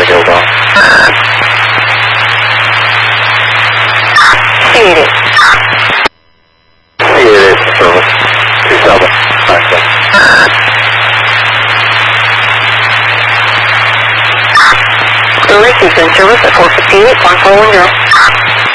Hilltop. C80. C88 service. 27. Access. Lily, he's in service at 458, 1410.